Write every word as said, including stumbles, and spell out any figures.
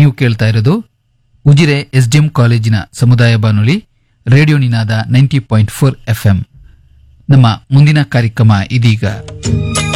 ನೀವು ಕೇಳ್ತಾ ಇರೋದು ಉಜಿರೆ ಎಸ್ಡಿಎಂ ಕಾಲೇಜಿನ ಸಮುದಾಯ ಬಾನುಲಿ ರೇಡಿಯೋ ನಿನಾದ ನೈಂಟಿ ಪಾಯಿಂಟ್ ಫೋರ್ ಎಫ್ಎಂ. ನಮ್ಮ ಮುಂದಿನ ಕಾರ್ಯಕ್ರಮ ಇದೀಗ.